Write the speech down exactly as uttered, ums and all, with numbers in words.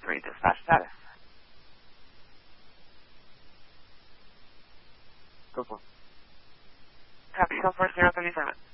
three, dispatch status. Go for it. Copy, Salesforce zero thirty-seven.